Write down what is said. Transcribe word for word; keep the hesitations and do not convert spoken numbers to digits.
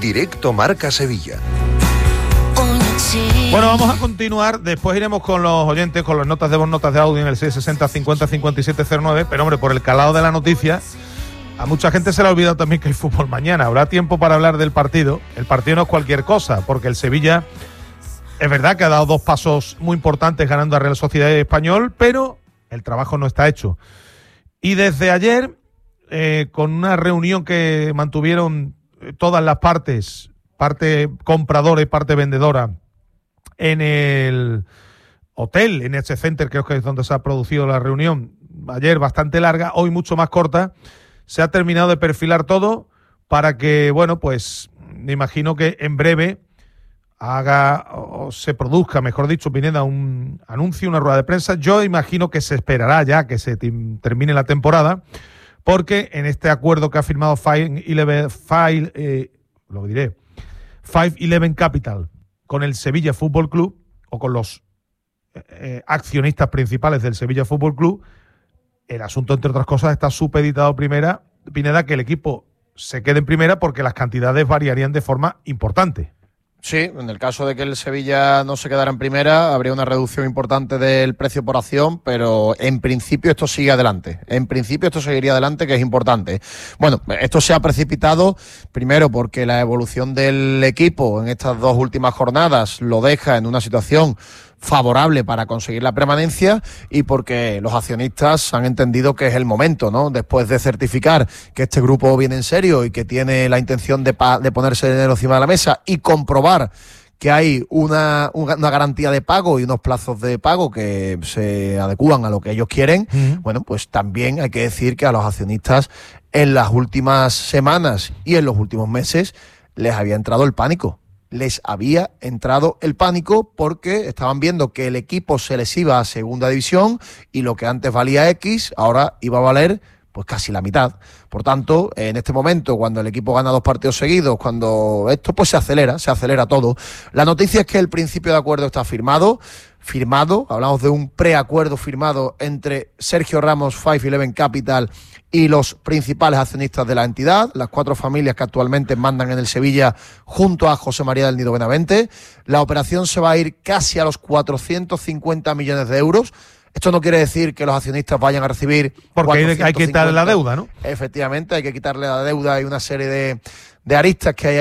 Directo Marca Sevilla. Bueno, vamos a continuar. Después iremos con los oyentes, con las notas de voz, notas de audio en el seis sesenta cincuenta cincuenta y siete cero nueve. Pero hombre, por el calado de la noticia, a mucha gente se le ha olvidado también que hay fútbol mañana. Habrá tiempo para hablar del partido. El partido no es cualquier cosa, porque el Sevilla es verdad que ha dado dos pasos muy importantes ganando a Real Sociedad y Español, pero el trabajo no está hecho. Y desde ayer, eh, con una reunión que mantuvieron todas las partes, parte compradora y parte vendedora, en el hotel, en Edge Center, creo que es donde se ha producido la reunión, ayer bastante larga, hoy mucho más corta, se ha terminado de perfilar todo para que, bueno, pues me imagino que en breve haga o se produzca, mejor dicho, Pineda, un anuncio, una rueda de prensa. Yo imagino que se esperará ya que se termine la temporada, porque en este acuerdo que ha firmado Five Eleven, Five, eh, lo diré, Five Eleven Capital con el Sevilla Fútbol Club, o con los eh, accionistas principales del Sevilla Fútbol Club, el asunto, entre otras cosas, está supeditado, primera, Pineda, que el equipo se quede en primera, porque las cantidades variarían de forma importante. Sí, en el caso de que el Sevilla no se quedara en primera, habría una reducción importante del precio por acción, pero en principio esto sigue adelante. En principio esto seguiría adelante, que es importante. Bueno, esto se ha precipitado, primero porque la evolución del equipo en estas dos últimas jornadas lo deja en una situación favorable para conseguir la permanencia, y porque los accionistas han entendido que es el momento, ¿no? Después de certificar que este grupo viene en serio y que tiene la intención de, pa- de ponerse dinero encima de la mesa, y comprobar que hay una, una, una garantía de pago y unos plazos de pago que se adecúan a lo que ellos quieren, uh-huh. Bueno, pues también hay que decir que a los accionistas en las últimas semanas y en los últimos meses les había entrado el pánico. les había entrado el pánico porque estaban viendo que el equipo se les iba a segunda división y lo que antes valía X, ahora iba a valer pues casi la mitad. Por tanto, en este momento, cuando el equipo gana dos partidos seguidos, cuando esto pues se acelera, se acelera todo. La noticia es que el principio de acuerdo está firmado, firmado, hablamos de un preacuerdo firmado entre Sergio Ramos, Five Eleven Capital y los principales accionistas de la entidad, las cuatro familias que actualmente mandan en el Sevilla junto a José María del Nido Benavente. La operación se va a ir casi a los cuatrocientos cincuenta millones de euros. Esto no quiere decir que los accionistas vayan a recibir... Porque hay, hay que quitarle la deuda, ¿no? Efectivamente, hay que quitarle la deuda y una serie de, de aristas que hay